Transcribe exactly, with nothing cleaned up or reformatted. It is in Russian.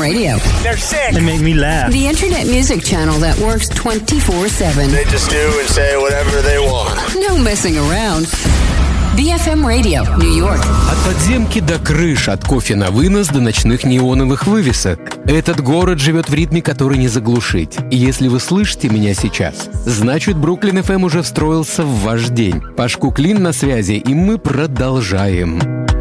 Radio. They're sick. They make me laugh. The internet music channel that works twenty-four seven. They just do and say whatever they want. No messing around. би эф эм Radio, New York. От подземки до крыш, от кофе на вынос до ночных неоновых вывесок. Этот город живет в ритме, который не заглушить. И если вы слышите меня сейчас, значит, Бруклин эф эм уже встроился в ваш день. Паш Куклин на связи, и мы продолжаем.